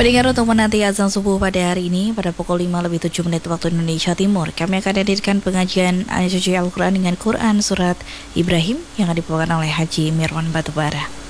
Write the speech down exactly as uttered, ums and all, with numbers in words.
Pendengar, untuk menanti azan subuh pada hari ini pada pukul lima lebih tujuh menit waktu Indonesia Timur, kami akan hadirkan pengajian ayat suci Al-Quran dengan Quran Surat Ibrahim yang akan dibawakan oleh Haji Mirwan Batubara.